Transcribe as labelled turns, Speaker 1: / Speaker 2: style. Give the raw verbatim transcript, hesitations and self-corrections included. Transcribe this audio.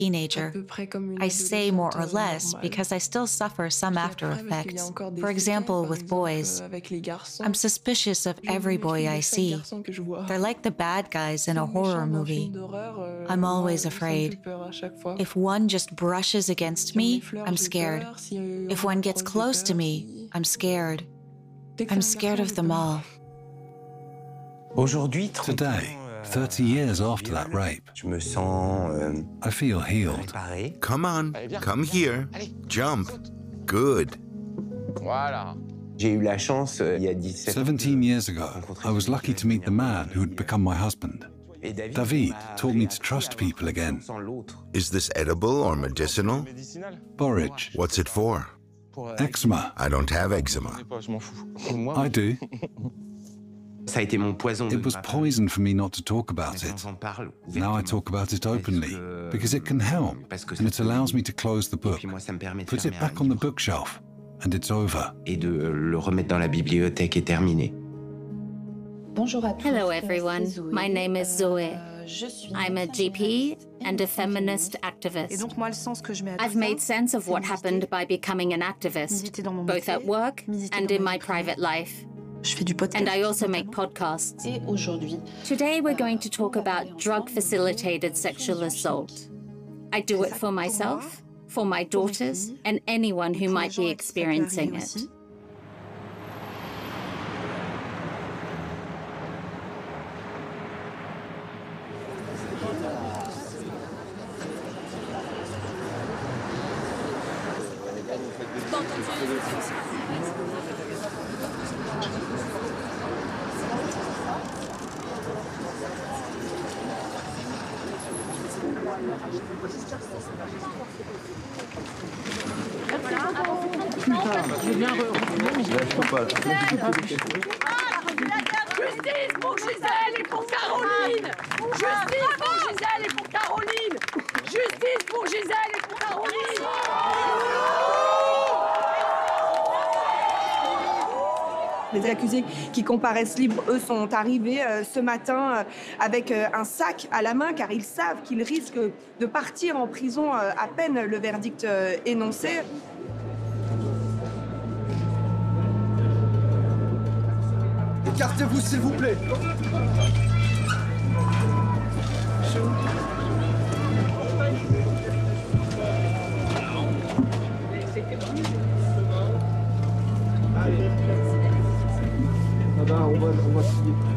Speaker 1: teenager. I say more or less because I still suffer some after effects. For example, with boys, I'm suspicious of every boy I see. They're like the bad guys in a horror movie. I'm always afraid. If one just brushes against me, I'm scared. If one gets close to me, I'm scared. I'm scared of them all.
Speaker 2: Today, thirty years after that rape, I feel healed.
Speaker 3: Come on, come here. Jump. Good.
Speaker 2: Seventeen years ago, I was lucky to meet the man who would become my husband. David taught me to trust people again.
Speaker 3: Is this edible or medicinal?
Speaker 2: Borage.
Speaker 3: What's it for?
Speaker 2: Eczema.
Speaker 3: I don't have eczema.
Speaker 2: I do. It was poison for me not to talk about it. Now I talk about it openly, because it can help, and it allows me to close the book, put it back on the bookshelf, and it's over.
Speaker 4: Hello everyone, my name is Zoe. I'm a G P and a feminist activist. I've made sense of what happened by becoming an activist, both at work and in my private life. And I also make podcasts. Today we're going to talk about drug-facilitated sexual assault. I do it for myself, for my daughters, and anyone who might be experiencing it.
Speaker 5: Justice pour Gisèle et pour Caroline! Justice pour Gisèle et pour Caroline! Justice pour Gisèle et pour Caroline!
Speaker 6: Les accusés qui comparaissent libres, eux, sont arrivés euh, ce matin euh, avec euh, un sac à la main, car ils savent qu'ils risquent de partir en prison euh, à peine le verdict euh, énoncé.
Speaker 7: Écartez-vous, s'il vous plaît. Ah ben, on va, on va signer.